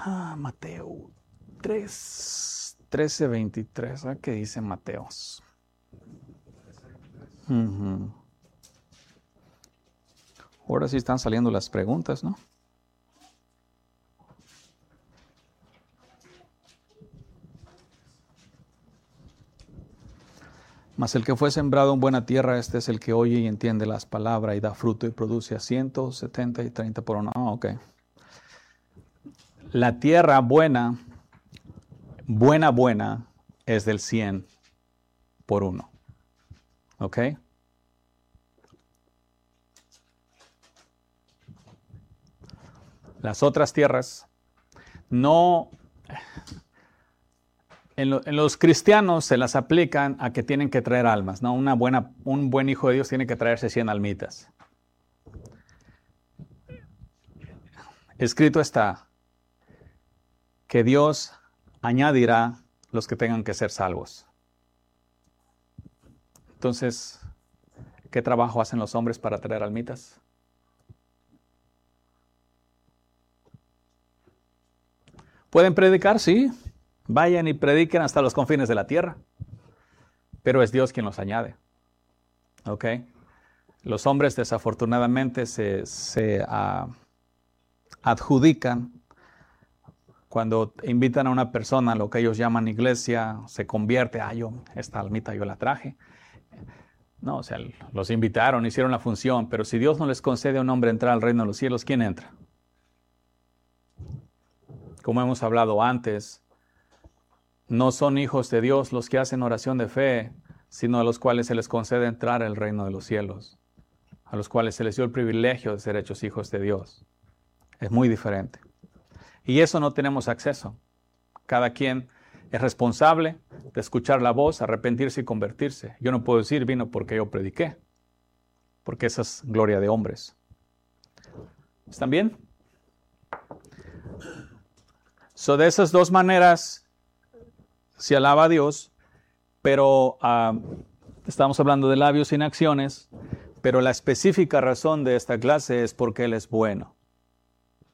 Mateo 3, 13, 23. ¿Qué dice Mateos? Ahora sí están saliendo las preguntas, ¿no? Mas el que fue sembrado en buena tierra, este es el que oye y entiende las palabras y da fruto y produce a 100, 70 y 30 por uno. Ok. La tierra buena, es del 100 por 1. ¿Ok? Las otras tierras no... En los cristianos se las aplican a que tienen que traer almas, ¿no? Un buen hijo de Dios tiene que traerse 100 almitas. Escrito está que Dios añadirá los que tengan que ser salvos. Entonces, ¿qué trabajo hacen los hombres para traer almitas? ¿Pueden predicar? Sí. Vayan y prediquen hasta los confines de la tierra. Pero es Dios quien los añade. ¿Ok? Los hombres desafortunadamente se adjudican cuando invitan a una persona a lo que ellos llaman iglesia, se convierte, esta almita yo la traje. No, o sea, los invitaron, hicieron la función, pero si Dios no les concede a un hombre entrar al reino de los cielos, ¿quién entra? Como hemos hablado antes, no son hijos de Dios los que hacen oración de fe, sino a los cuales se les concede entrar al reino de los cielos, a los cuales se les dio el privilegio de ser hechos hijos de Dios. Es muy diferente. Y eso no tenemos acceso. Cada quien es responsable de escuchar la voz, arrepentirse y convertirse. Yo no puedo decir vino porque yo prediqué, porque esa es gloria de hombres. ¿Están bien? De esas dos maneras se alaba a Dios, pero estamos hablando de labios sin acciones, pero la específica razón de esta clase es porque Él es bueno.